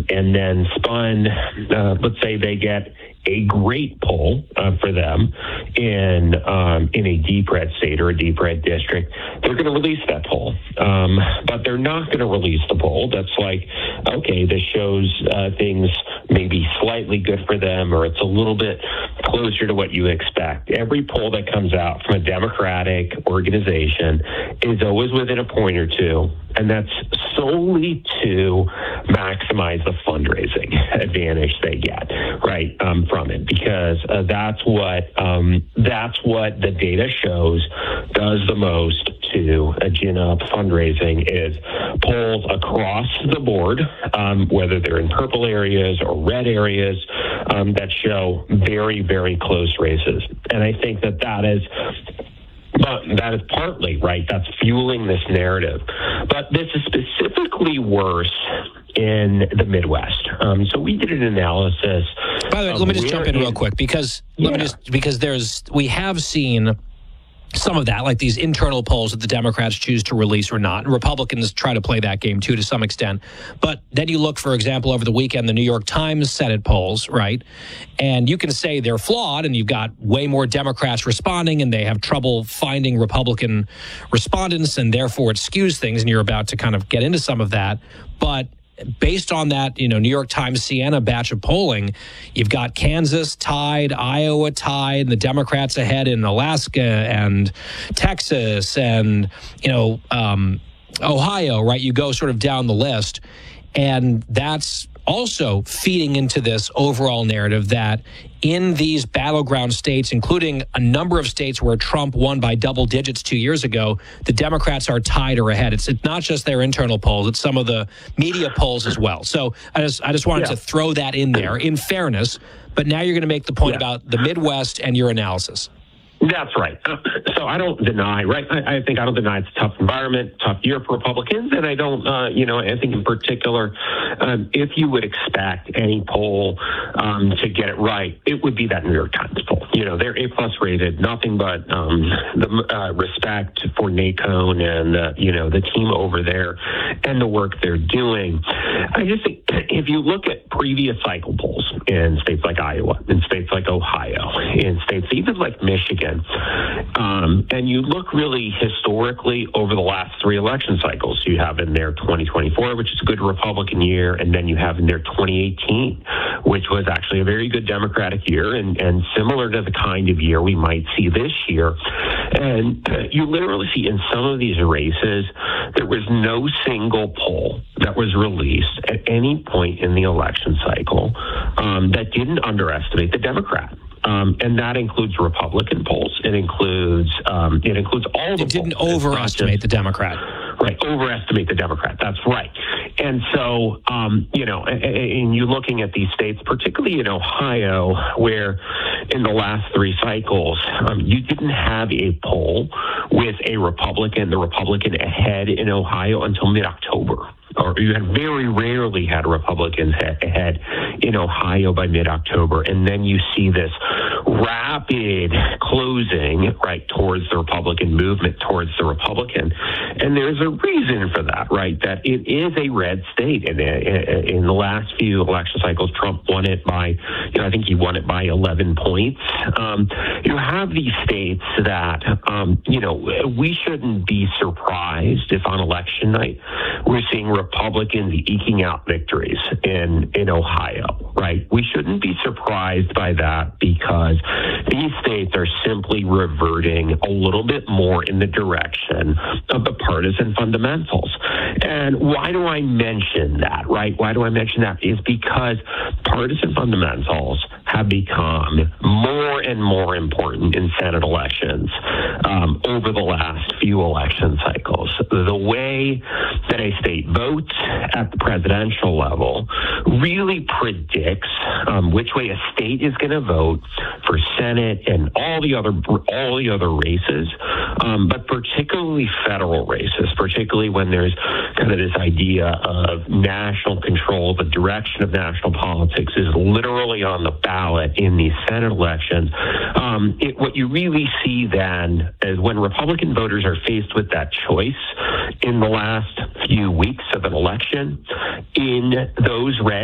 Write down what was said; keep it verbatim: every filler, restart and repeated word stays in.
and then spun, uh, let's say they get a great poll uh, for them in um, in a deep red state or a deep red district, they're going to release that poll. Um, but they're not going to release the poll that's like, okay, this shows uh, things maybe slightly good for them, or it's a little bit closer to what you expect. Every poll that comes out from a Democratic organization is always within a point or two, and that's solely to maximize the fundraising advantage they get, right, um, from it, because uh, that's what um, that's what the data shows does the most to uh, gin up fundraising is polls across the board, um, whether they're in purple areas or red areas, um, that show very, very close races. And I think that that is But that is partly, right, that's fueling this narrative. But this is specifically worse in the Midwest. Um, so we did an analysis. By the way, let me just jump in, in real quick, because yeah. let me just because there's we have seen some of that, like these internal polls that the Democrats choose to release or not. And Republicans try to play that game, too, to some extent. But then you look, for example, over the weekend, the New York Times Senate polls, right? And you can say they're flawed, and you've got way more Democrats responding, and they have trouble finding Republican respondents, and therefore it skews things, and you're about to kind of get into some of that. But based on that, you know, New York Times Siena batch of polling, you've got Kansas tied, Iowa tied, and the Democrats ahead in Alaska and Texas and, you know, um, Ohio, right? You go sort of down the list. And that's also feeding into this overall narrative that in these battleground states, including a number of states where Trump won by double digits two years ago, the Democrats are tied or ahead. It's, it's not just their internal polls, it's some of the media polls as well. So I just I just wanted yeah. to throw that in there in fairness. But now you're going to make the point yeah. about the Midwest and your analysis. That's right. Uh, so I don't deny, right? I, I think I don't deny it's a tough environment, tough year for Republicans, and I don't, uh, you know, I think in particular, um, if you would expect any poll um, to get it right, it would be that New York Times poll. You know, they're A plus rated, nothing but um, the uh, respect for NACON and uh, you know the team over there and the work they're doing. I just think if you look at previous cycle polls in states like Iowa, in states like Ohio, in states even like Michigan. Um, and you look really historically over the last three election cycles. You have in there twenty twenty-four, which is a good Republican year, and then you have in there twenty eighteen, which was actually a very good Democratic year and, and similar to the kind of year we might see this year. And uh, you literally see in some of these races, there was no single poll that was released at any point in the election cycle um, that didn't underestimate the Democrat. Um, and that includes Republican polls. It includes um, it includes all the It didn't polls. overestimate just, the Democrat. Right, overestimate the Democrat. That's right. And so, um, you know, and you're looking at these states, particularly in Ohio, where in the last three cycles, um, you didn't have a poll with a Republican, the Republican ahead in Ohio until mid-October. Or you had very rarely had Republicans ahead in Ohio by mid-October. And then you see this rapid closing, right, towards the Republican movement, towards the Republican. And there's a reason for that, right, that it is a red state. And in the last few election cycles, Trump won it by, you know, I think he won it by eleven points. Um, you have these states that, um, you know, we shouldn't be surprised if on election night we're seeing Republicans eking out victories in, in Ohio, right? We shouldn't be surprised by that because these states are simply reverting a little bit more in the direction of the partisan fundamentals. And why do I mention that, right? Why do I mention that? Is because partisan fundamentals have become more and more important in Senate elections um, over the last few election cycles. The way that a state votes at the presidential level really predicts um, which way a state is going to vote for Senate and all the other all the other races, um, but particularly federal races, particularly when there's kind of this idea of national control, the direction of national politics is literally on the ballot in these Senate elections. Um, it, what you really see then is when Republican voters are faced with that choice in the last few weeks of an election, in those red